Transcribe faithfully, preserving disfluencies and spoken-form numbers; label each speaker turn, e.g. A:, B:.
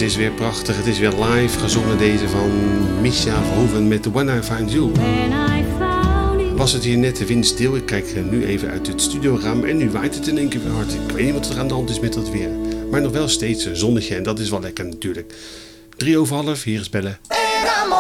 A: Het is weer prachtig, het is weer live gezongen deze van Misha Verhoeven met When I Find You. Was het hier net de wind stil, ik kijk nu even uit het studioraam en nu waait het in één keer weer hard. Ik weet niet wat er aan de hand is met dat weer, maar nog wel steeds een zonnetje en dat is wel lekker natuurlijk. Drie over half, hier is Bellen.